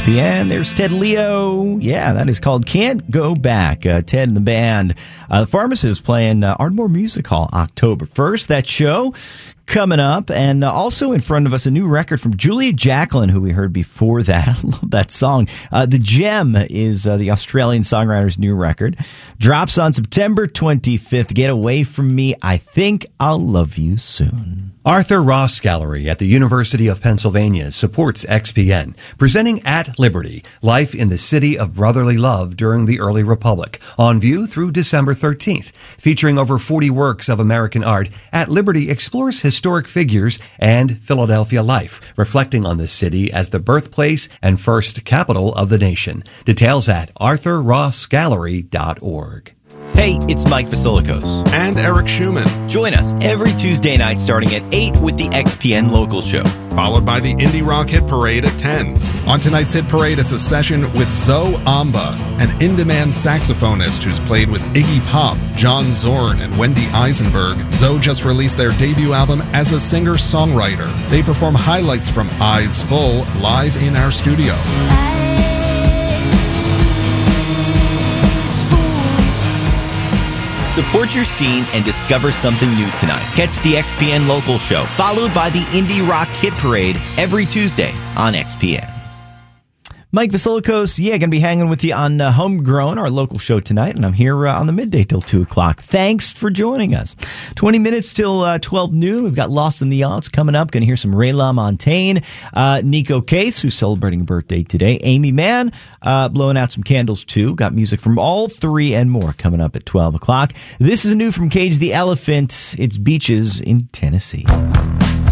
XPN. There's Ted Leo. Yeah, that is called Can't Go Back. Ted and the band. The Pharmacist playing Ardmore Music Hall October 1st. That show coming up. And also in front of us, a new record from Julia Jacklin, who we heard before that. I love that song. The Gem is the Australian songwriter's new record. Drops on September 25th. Get Away From Me. I Think I'll Love You Soon. Arthur Ross Gallery at the University of Pennsylvania supports XPN, presenting At Liberty, Life in the City of Brotherly Love During the Early Republic, on view through December 13th. Featuring over 40 works of American art, At Liberty explores historic figures and Philadelphia life, reflecting on the city as the birthplace and first capital of the nation. Details at arthurrossgallery.org. Hey, it's Mike Vasilikos. And Eric Schumann. Join us every Tuesday night starting at 8 with the XPN Local Show. Followed by the Indie Rock Hit Parade at 10. On tonight's Hit Parade, it's a session with Zoe Amba, an in-demand saxophonist who's played with Iggy Pop, John Zorn, and Wendy Eisenberg. Zoe just released their debut album as a singer-songwriter. They perform highlights from Eyes Full live in our studio. Support your scene and discover something new tonight. Catch the XPN Local Show, followed by the Indie Rock Hit Parade every Tuesday on XPN. Mike Vasilikos, going to be hanging with you on Homegrown, our local show tonight, and I'm here on the midday till 2 o'clock. Thanks for joining us. 20 minutes till 12 noon. We've got Lost in the Odds coming up. Going to hear some Ray LaMontagne, Nico Case, who's celebrating a birthday today, Amy Mann, blowing out some candles too. Got music from all three and more coming up at 12 o'clock. This is new from Cage the Elephant. It's Beaches in Tennessee.